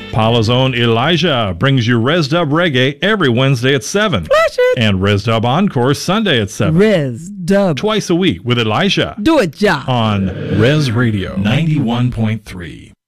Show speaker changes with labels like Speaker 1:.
Speaker 1: Paula's own Elijah brings you Res Dub Reggae every Wednesday at 7.
Speaker 2: Flash it.
Speaker 1: And Res Dub Encore Sunday at 7.
Speaker 2: Res Dub.
Speaker 1: Twice a week with Elijah.
Speaker 2: Do it, Ja.
Speaker 1: On Res Radio 91.3.